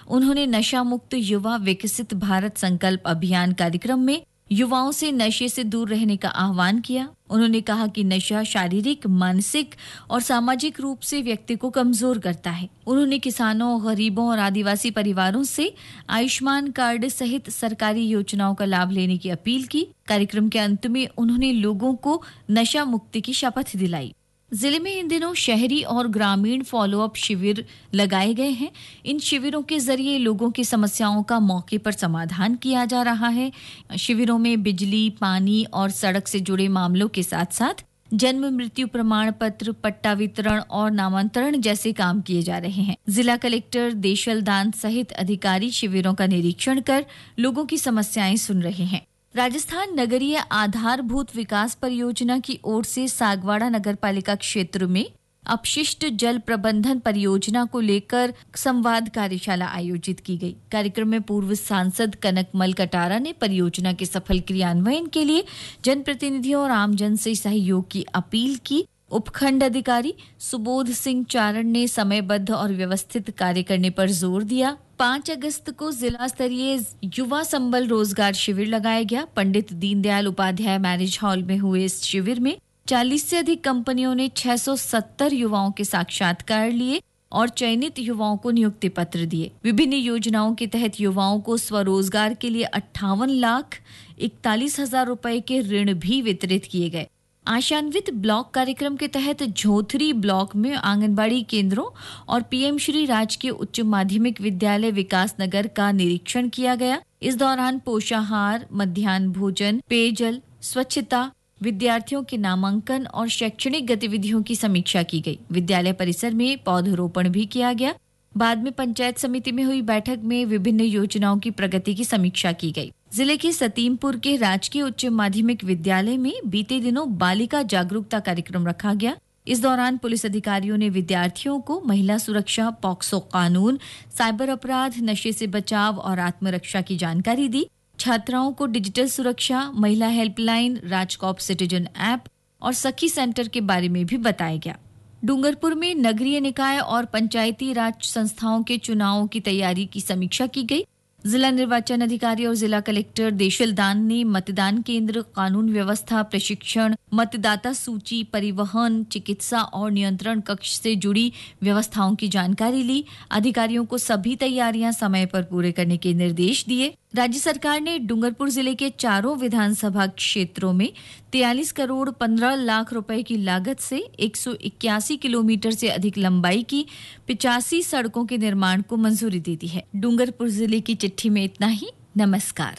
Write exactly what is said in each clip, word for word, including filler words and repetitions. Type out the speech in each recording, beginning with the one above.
उन्होंने नशा मुक्त युवा विकसित भारत संकल्प अभियान कार्यक्रम में युवाओं से नशे से दूर रहने का आह्वान किया। उन्होंने कहा कि नशा शारीरिक, मानसिक और सामाजिक रूप से व्यक्ति को कमजोर करता है। उन्होंने किसानों, गरीबों और आदिवासी परिवारों से आयुष्मान कार्ड सहित सरकारी योजनाओं का लाभ लेने की अपील की। कार्यक्रम के अंत में उन्होंने लोगों को नशा मुक्ति की शपथ दिलाई। जिले में इन दिनों शहरी और ग्रामीण फॉलोअप शिविर लगाए गए हैं। इन शिविरों के जरिए लोगों की समस्याओं का मौके पर समाधान किया जा रहा है। शिविरों में बिजली, पानी और सड़क से जुड़े मामलों के साथ साथ जन्म मृत्यु प्रमाण पत्र, पट्टा वितरण और नामांतरण जैसे काम किए जा रहे हैं। जिला कलेक्टर देशल दान सहित अधिकारी शिविरों का निरीक्षण कर लोगों की समस्याएं सुन रहे हैं। राजस्थान नगरीय आधारभूत विकास परियोजना की ओर से सागवाड़ा नगरपालिका क्षेत्र में अपशिष्ट जल प्रबंधन परियोजना को लेकर संवाद कार्यशाला आयोजित की गई। कार्यक्रम में पूर्व सांसद कनकमल कटारा ने परियोजना के सफल क्रियान्वयन के लिए जनप्रतिनिधियों और आमजन से सहयोग की अपील की। उपखंड अधिकारी सुबोध सिंह चारण ने समयबद्ध और व्यवस्थित कार्य करने पर जोर दिया। पाँच अगस्त को जिला स्तरीय युवा संबल रोजगार शिविर लगाया गया। पंडित दीनदयाल उपाध्याय मैरिज हॉल में हुए इस शिविर में चालीस से अधिक कंपनियों ने छह सौ सत्तर युवाओं के साक्षात्कार लिए और चयनित युवाओं को नियुक्ति पत्र दिए। विभिन्न योजनाओं के तहत युवाओं को स्वरोजगार के लिए अट्ठावन लाख इकतालीस हजार रुपए के ऋण भी वितरित किए गए। आशान्वित ब्लॉक कार्यक्रम के तहत झोथरी ब्लॉक में आंगनबाड़ी केंद्रों और पीएम श्री राजकीय उच्च माध्यमिक विद्यालय विकास नगर का निरीक्षण किया गया। इस दौरान पोषाहार, मध्याह्न भोजन, पेयजल, स्वच्छता, विद्यार्थियों के नामांकन और शैक्षणिक गतिविधियों की समीक्षा की गई। विद्यालय परिसर में पौधरोपण भी किया गया। बाद में पंचायत समिति में हुई बैठक में विभिन्न योजनाओं की प्रगति की समीक्षा की गई। जिले के सतीमपुर के राजकीय उच्च माध्यमिक विद्यालय में बीते दिनों बालिका जागरूकता कार्यक्रम रखा गया। इस दौरान पुलिस अधिकारियों ने विद्यार्थियों को महिला सुरक्षा, पॉक्सो कानून, साइबर अपराध, नशे से बचाव और आत्मरक्षा की जानकारी दी। छात्राओं को डिजिटल सुरक्षा, महिला हेल्पलाइन, राजकॉप सिटीजन ऐप और सखी सेंटर के बारे में भी बताया गया। डूंगरपुर में नगरीय निकाय और पंचायती राज संस्थाओं के चुनावों की तैयारी की समीक्षा की गई। जिला निर्वाचन अधिकारी और जिला कलेक्टर देशल दान ने मतदान केंद्र, कानून व्यवस्था, प्रशिक्षण, मतदाता सूची, परिवहन, चिकित्सा और नियंत्रण कक्ष से जुड़ी व्यवस्थाओं की जानकारी ली। अधिकारियों को सभी तैयारियां समय पर पूरे करने के निर्देश दिए। राज्य सरकार ने डूंगरपुर जिले के चारों विधानसभा क्षेत्रों में तैंतालीस करोड़ पंद्रह लाख रुपए की लागत से एक सौ इक्यासी किलोमीटर से अधिक लंबाई की पिचासी सड़कों के निर्माण को मंजूरी दे दी है। डूंगरपुर जिले की चिट्ठी में इतना ही। नमस्कार।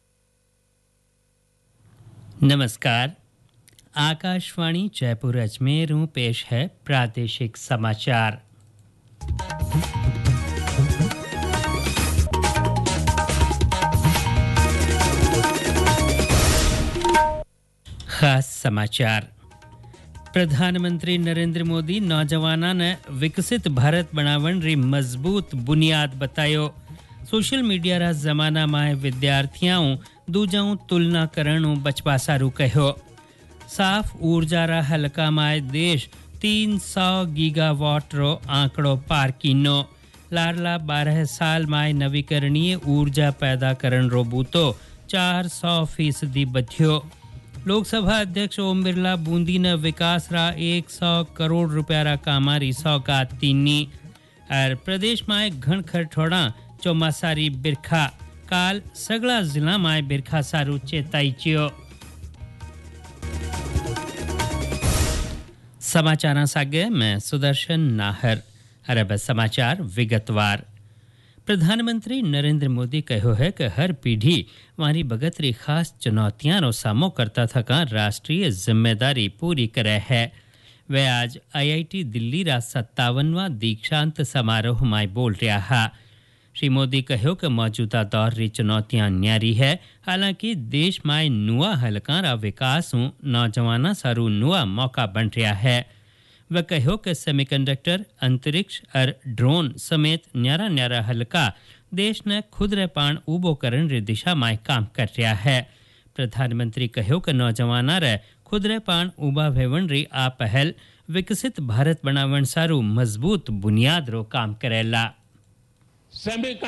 नमस्कार। आकाशवाणी जयपुर अजमेर में पेश है प्रादेशिक समाचार। खास समाचार। प्रधानमंत्री नरेंद्र मोदी नौजवाना ने विकसित भारत बनावण री मजबूत बुनियाद बतायो। सोशल मीडिया रा जमाना में विद्यार्थियों दूजाऊ तुलना करणु बचपा सारू कहो। साफ ऊर्जा रा हलका में देश तीन सौ गीगावाट रो आंकड़ो पार कीनो। लारला बारह साल में नवीकरणीय ऊर्जा पैदा करण रो बूतो चार सौ फीसदी बध्यो। लोकसभा अध्यक्ष ओम बिरला बूंदी ने विकास रा एक सौ करोड़ रुपया रा कामारी सौगात तीनी। और प्रदेश में घन खरठोड़ा चौमासारी बिरखा काल सगला जिला में बिरखा सारू चेताई चियो। समाचार सागे मैं सुदर्शन नाहर। अरब समाचार विगतवार। प्रधानमंत्री नरेंद्र मोदी कहो है कि हर पीढ़ी वारी बगत री खास चुनौतियां रो सामो करता थका राष्ट्रीय जिम्मेदारी पूरी करे है। वे आज आईआईटी दिल्ली रा सत्तावनवां दीक्षांत समारोह में बोल रहा है। श्री मोदी कहो कि मौजूदा दौर री चुनौतियां न्यारी है। हालांकि देश में नुआ हलका रा विकास नौजवाना सारू नुआ मौका बन रहा है। वह कहो कि सेमीकंडक्टर, अंतरिक्ष और ड्रोन समेत न्यारा न्यारा हलका देश ने खुद रे पान उबो करण री दिशा में काम कर रहा है। प्रधानमंत्री कहो कि नौजवाना रे खुद रे पान उबा भेवण री आ पहल विकसित भारत बनावण सारू मजबूत बुनियाद रो काम करेला।